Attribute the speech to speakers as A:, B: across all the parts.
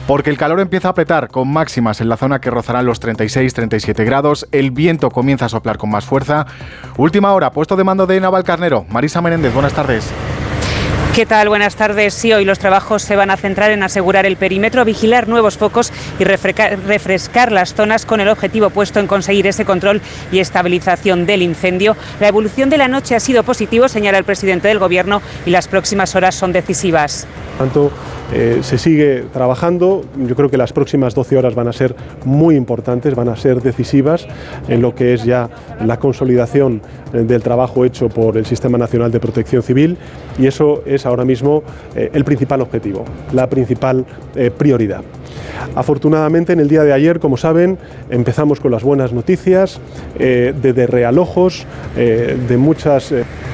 A: porque el calor empieza a apretar con máximas en la zona que rozarán los 36-37 grados, el viento comienza a soplar con más fuerza. Última hora, puesto de mando de Navalcarnero. Marisa Menéndez, buenas tardes.
B: ¿Qué tal? Buenas tardes. Sí, hoy los trabajos se van a centrar en asegurar el perímetro, vigilar nuevos focos y refrescar las zonas con el objetivo puesto en conseguir ese control y estabilización del incendio. La evolución de la noche ha sido positivo, señala el presidente del Gobierno, y las próximas horas son decisivas.
C: Tanto se sigue trabajando. Yo creo que las próximas 12 horas van a ser muy importantes, van a ser decisivas en lo que es ya la consolidación del trabajo hecho por el Sistema Nacional de Protección Civil, y eso es ahora mismo el principal objetivo, la principal prioridad. Afortunadamente, en el día de ayer, como saben, empezamos con las buenas noticias de realojos, de muchas...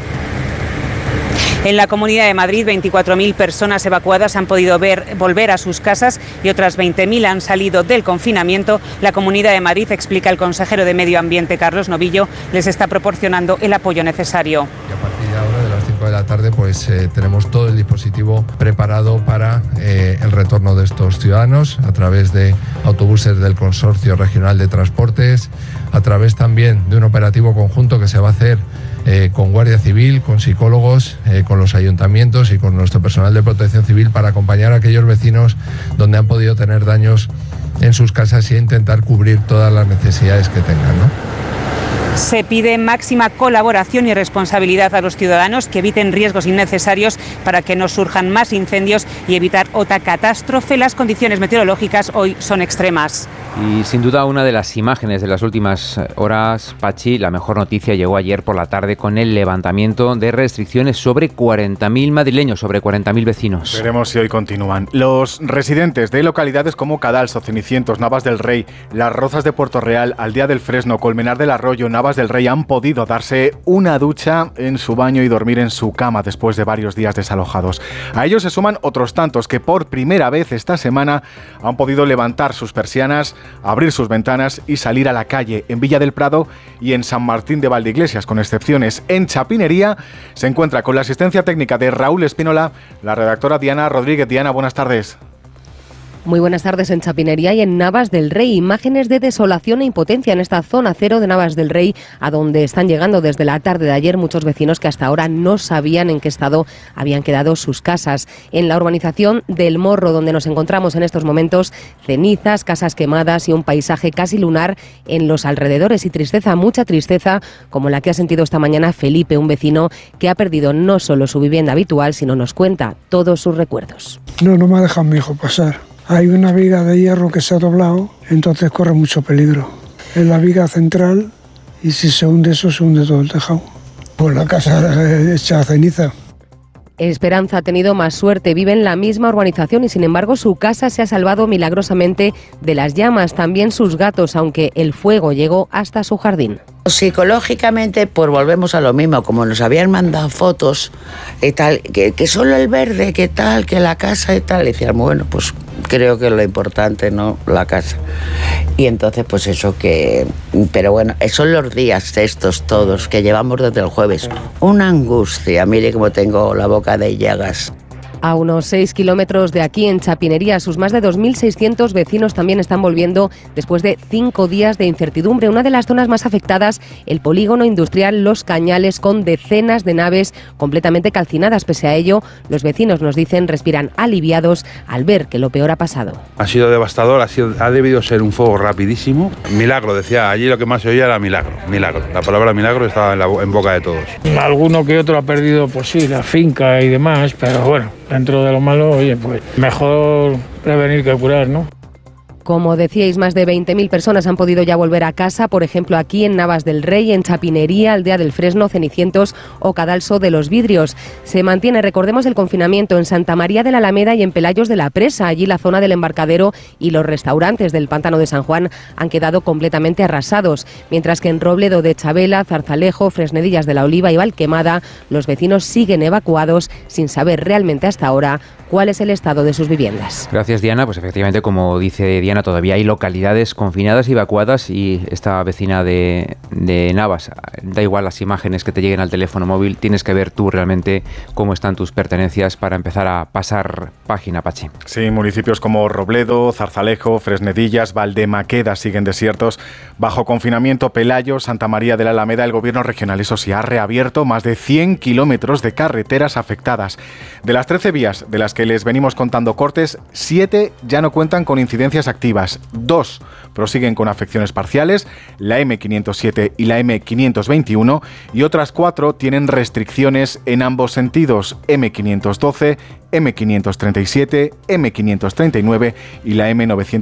B: En la Comunidad de Madrid, 24.000 personas evacuadas han podido volver a sus casas y otras 20.000 han salido del confinamiento. La Comunidad de Madrid, explica el consejero de Medio Ambiente, Carlos Novillo, les está proporcionando el apoyo necesario.
D: Y a partir de ahora, de las 5 de la tarde, pues tenemos todo el dispositivo preparado para el retorno de estos ciudadanos a través de autobuses del Consorcio Regional de Transportes, a través también de un operativo conjunto que se va a hacer con Guardia Civil, con psicólogos, con los ayuntamientos y con nuestro personal de protección civil para acompañar a aquellos vecinos donde han podido tener daños en sus casas y intentar cubrir todas las necesidades que tengan, ¿no?
B: Se pide máxima colaboración y responsabilidad a los ciudadanos, que eviten riesgos innecesarios para que no surjan más incendios y evitar otra catástrofe. Las condiciones meteorológicas hoy son extremas.
E: Y sin duda una de las imágenes de las últimas horas, Pachi, la mejor noticia llegó ayer por la tarde con el levantamiento de restricciones sobre 40.000 madrileños, sobre 40.000 vecinos.
A: Veremos si hoy continúan. Los residentes de localidades como Cadalso, Cenicientos, Navas del Rey, Las Rozas de Puerto Real, Aldea del Fresno, Colmenar del Arroyo, Navas del Rey han podido darse una ducha en su baño y dormir en su cama después de varios días desalojados. A ellos se suman otros tantos que por primera vez esta semana han podido levantar sus persianas, abrir sus ventanas y salir a la calle en Villa del Prado y en San Martín de Valdeiglesias, con excepciones. En Chapinería se encuentra con la asistencia técnica de Raúl Espínola, la redactora Diana Rodríguez. Diana, buenas tardes.
F: Muy buenas tardes. En Chapinería y en Navas del Rey, imágenes de desolación e impotencia en esta zona cero de Navas del Rey, a donde están llegando desde la tarde de ayer muchos vecinos que hasta ahora no sabían en qué estado habían quedado sus casas. En la urbanización del Morro, donde nos encontramos en estos momentos, cenizas, casas quemadas y un paisaje casi lunar en los alrededores, y tristeza, mucha tristeza, como la que ha sentido esta mañana Felipe, un vecino que ha perdido no solo su vivienda habitual, sino nos cuenta todos sus recuerdos.
G: No me ha dejado mi hijo pasar. Hay una viga de hierro que se ha doblado, entonces corre mucho peligro. Es la viga central y si se hunde eso, se hunde todo el tejado. Pues la casa hecha ceniza.
F: Esperanza ha tenido más suerte, vive en la misma urbanización y sin embargo su casa se ha salvado milagrosamente de las llamas, también sus gatos, aunque el fuego llegó hasta su jardín.
H: Psicológicamente, pues volvemos a lo mismo, como nos habían mandado fotos y tal, que solo el verde, que tal, que la casa y tal, y decíamos, bueno, pues creo que es lo importante, ¿no? La casa. Y entonces, pues eso que... Pero bueno, son los días estos todos que llevamos desde el jueves. Una angustia, mire cómo tengo la boca de llagas.
F: A unos 6 kilómetros de aquí, en Chapinería, sus más de 2.600 vecinos también están volviendo después de 5 días de incertidumbre. Una de las zonas más afectadas, el polígono industrial Los Cañales, con decenas de naves completamente calcinadas. Pese a ello, los vecinos nos dicen respiran aliviados al ver que lo peor ha pasado.
I: Ha sido devastador, ha debido ser un fuego rapidísimo. Milagro, decía, allí lo que más se oía era milagro, milagro. La palabra milagro estaba en boca de todos.
J: Alguno que otro ha perdido, pues sí, la finca y demás, pero bueno, dentro de lo malo, oye, pues mejor prevenir que curar, ¿no?
F: Como decíais, más de 20.000 personas han podido ya volver a casa, por ejemplo aquí en Navas del Rey, en Chapinería, Aldea del Fresno, Cenicientos o Cadalso de los Vidrios. Se mantiene, recordemos, el confinamiento en Santa María de la Alameda y en Pelayos de la Presa. Allí la zona del embarcadero y los restaurantes del Pantano de San Juan han quedado completamente arrasados, mientras que en Robledo de Chabela, Zarzalejo, Fresnedillas de la Oliva y Valquemada, los vecinos siguen evacuados sin saber realmente hasta ahora cuál es el estado de sus viviendas.
E: Gracias, Diana. Pues efectivamente, como dice Diana, todavía hay localidades confinadas y evacuadas, y esta vecina de Navas, da igual las imágenes que te lleguen al teléfono móvil, tienes que ver tú realmente cómo están tus pertenencias para empezar a pasar página, Pachi.
A: Sí, municipios como Robledo, Zarzalejo, Fresnedillas, Valdemaqueda siguen desiertos. Bajo confinamiento Pelayo, Santa María de la Alameda, el gobierno regional, eso sí, ha reabierto más de 100 kilómetros de carreteras afectadas. De las 13 vías de las que les venimos contando cortes, 7 ya no cuentan con incidencias activas, 2 prosiguen con afecciones parciales, la M507 y la M521, y otras 4 tienen restricciones en ambos sentidos, M512, M537, M539 y la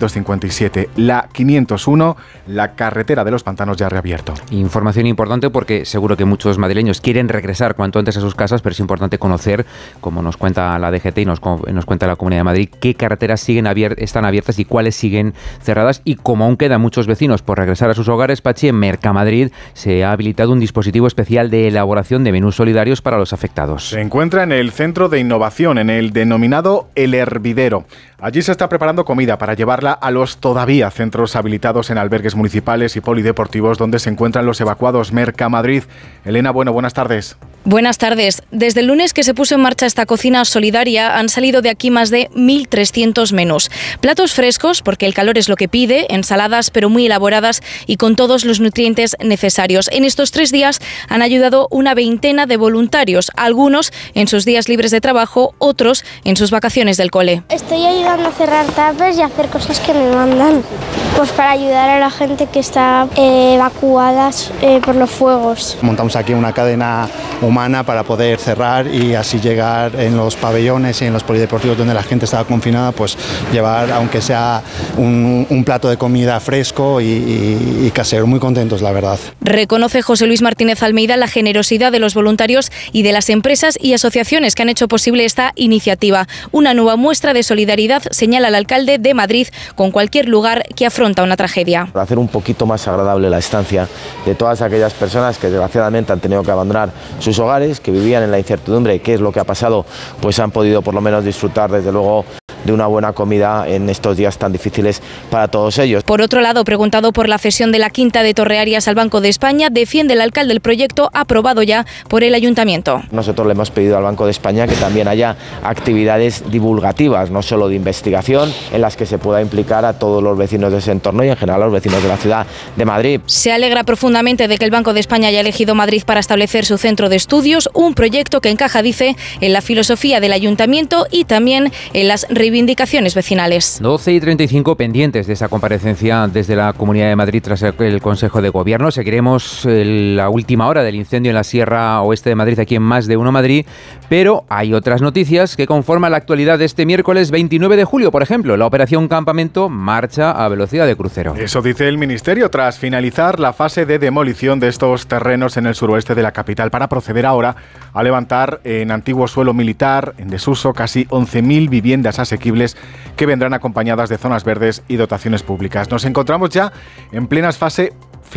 A: M957. La 501, la carretera de los pantanos, ya ha reabierto.
E: Información importante porque seguro que muchos madrileños quieren regresar cuanto antes a sus casas, pero es importante conocer, como nos cuenta la DGT y nos cuenta la Comunidad de Madrid, qué carreteras están abiertas y cuáles siguen cerradas. Y como aún quedan muchos vecinos por regresar a sus hogares, Pachi, en Mercamadrid se ha habilitado un dispositivo especial de elaboración de menús solidarios para los afectados.
A: Se encuentra en el Centro de Innovación, en el denominado El Hervidero. Allí se está preparando comida para llevarla a los todavía centros habilitados en albergues municipales y polideportivos donde se encuentran los evacuados. Mercamadrid. Elena, buenas tardes.
K: Buenas tardes. Desde el lunes que se puso en marcha esta cocina solidaria han salido de aquí más de 1.300 menús. Platos frescos, porque el calor es lo que pide, ensaladas pero muy elaboradas y con todos los nutrientes necesarios. En estos 3 días han ayudado una veintena de voluntarios, algunos en sus días libres de trabajo, otros en sus vacaciones del cole.
L: Estoy ayudando a cerrar tapas y a hacer cosas que me mandan, pues para ayudar a la gente que está evacuada por los fuegos.
M: Montamos aquí una cadena humana para poder cerrar y así llegar en los pabellones y en los polideportivos donde la gente estaba confinada, pues llevar, aunque sea un plato de comida fresco y casero. Muy contentos, la verdad.
K: Reconoce José Luis Martínez Almeida la generosidad de los voluntarios y de las empresas y asociaciones que han hecho posible esta iniciativa. Una nueva muestra de solidaridad, señala el alcalde de Madrid, con cualquier lugar que afronta una tragedia.
N: Para hacer un poquito más agradable la estancia de todas aquellas personas que desgraciadamente han tenido que abandonar sus hogares, que vivían en la incertidumbre de qué es lo que ha pasado, pues han podido por lo menos disfrutar desde luego de una buena comida en estos días tan difíciles para todos ellos.
K: Por otro lado, preguntado por la cesión de la Quinta de Torrearias al Banco de España, defiende el alcalde el proyecto aprobado ya por el Ayuntamiento.
N: Nosotros le hemos pedido al Banco de España que también haya actividades divulgativas, no solo de investigación, en las que se pueda implicar a todos los vecinos de ese entorno y en general a los vecinos de la ciudad de Madrid.
K: Se alegra profundamente de que el Banco de España haya elegido Madrid para establecer su centro de estudios, un proyecto que encaja, dice, en la filosofía del Ayuntamiento y también en las reivindicaciones vecinales.
E: 12:35 pendientes de esa comparecencia desde la Comunidad de Madrid tras el Consejo de Gobierno. Seguiremos la última hora del incendio en la Sierra Oeste de Madrid, aquí en Más de Uno Madrid, pero hay otras noticias que conforman la actualidad de este miércoles 29 de julio. Por ejemplo, la operación Campamento marcha a velocidad de crucero.
A: Eso dice el Ministerio tras finalizar la fase de demolición de estos terrenos en el suroeste de la capital para proceder ahora a levantar en antiguo suelo militar, en desuso, casi 11.000 viviendas asequibles que vendrán acompañadas de zonas verdes y dotaciones públicas. Nos encontramos ya en plenas fases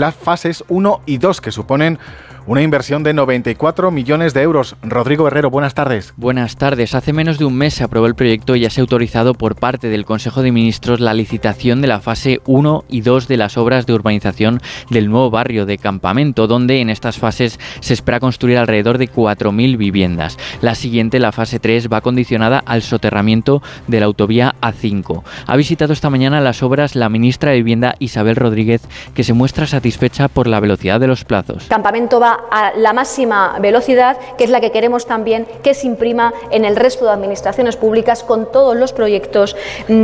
A: 1 y 2, que suponen una inversión de 94 millones de euros. Rodrigo Herrero, buenas tardes.
O: Buenas tardes. Hace menos de un mes se aprobó el proyecto y ya se ha autorizado por parte del Consejo de Ministros la licitación de la fase 1 y 2 de las obras de urbanización del nuevo barrio de Campamento, donde en estas fases se espera construir alrededor de 4.000 viviendas. La siguiente, la fase 3, va condicionada al soterramiento de la autovía A5. Ha visitado esta mañana las obras la ministra de Vivienda, Isabel Rodríguez, que se muestra satisfecha por la velocidad de los plazos.
P: Campamento va a la máxima velocidad, que es la que queremos también que se imprima en el resto de administraciones públicas con todos los proyectos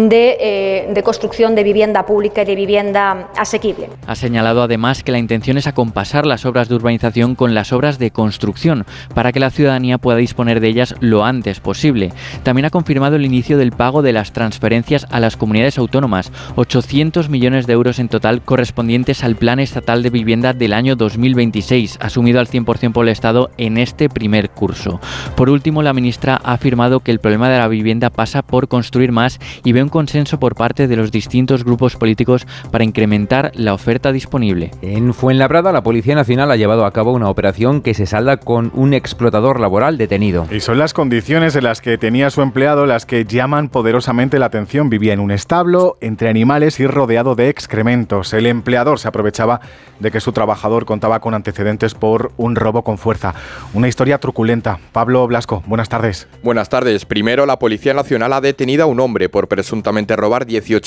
P: de construcción de vivienda pública y de vivienda asequible.
O: Ha señalado además que la intención es acompasar las obras de urbanización con las obras de construcción para que la ciudadanía pueda disponer de ellas lo antes posible. También ha confirmado el inicio del pago de las transferencias a las comunidades autónomas, 800 millones de euros en total correspondientes al Plan Estatal de Vivienda del año 2026, asumido al 100% por el Estado en este primer curso. Por último, la ministra ha afirmado que el problema de la vivienda pasa por construir más y ve un consenso por parte de los distintos grupos políticos para incrementar la oferta disponible.
E: En Fuenlabrada, la Policía Nacional ha llevado a cabo una operación que se salda con un explotador laboral detenido.
A: Y son las condiciones en las que tenía su empleado las que llaman poderosamente la atención. Vivía en un establo, entre animales y rodeado de excrementos. El empleador se aprovechaba de que su trabajador contaba con antecedentes por un robo con fuerza. Una historia truculenta. Pablo Blasco, buenas tardes.
Q: Buenas tardes. Primero, la Policía Nacional ha detenido a un hombre por presuntamente robar 18